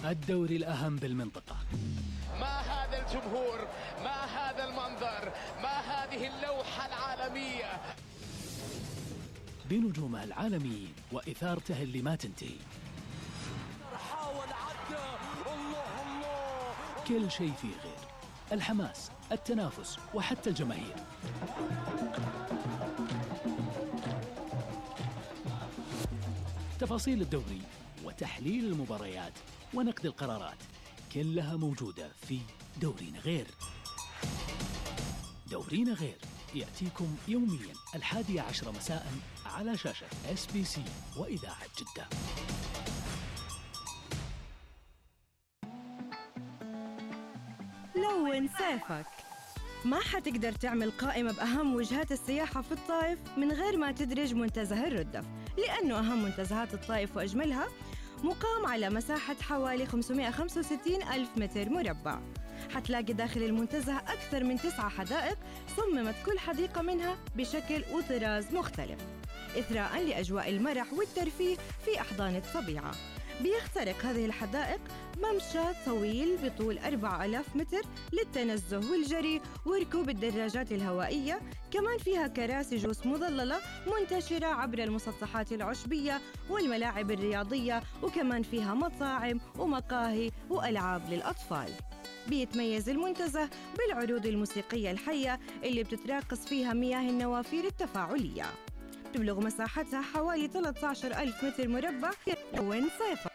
الدوري الأهم بالمنطقة. ما هذا الجمهور، ما هذا المنظر، ما هذه اللوحة العالمية بنجومه العالميين وإثارته اللي ما تنتهي. حاول عدى، الله كل شيء فيه غير، الحماس، التنافس وحتى الجماهير. تفاصيل الدوري وتحليل المباريات ونقد القرارات كلها موجودة في دورينا غير. دورينا غير يأتيكم يومياً 11 مساء على شاشة SBC وإذاعة جدة. لون سيفك. ما حتقدر تعمل قائمة بأهم وجهات السياحة في الطائف من غير ما تدرج منتزه الردف، لأنه أهم منتزهات الطائف وأجملها مقام على مساحة حوالي 565 ألف متر مربع. حتلاقي داخل المنتزه أكثر من 9 حدائق صممت كل حديقة منها بشكل وطراز مختلف، إثراءً لأجواء المرح والترفيه في أحضان الطبيعة. بيخترق هذه الحدائق ممشى طويل بطول 4000 متر للتنزه والجري وركوب الدراجات الهوائية. كمان فيها كراسي جلوس مظللة منتشرة عبر المسطحات العشبية والملاعب الرياضية، وكمان فيها مطاعم ومقاهي وألعاب للأطفال. بيتميز المنتزه بالعروض الموسيقية الحية اللي بتتراقص فيها مياه النوافير التفاعلية. تبلغ مساحتها حوالي 13 ألف متر مربع. لون صيفك.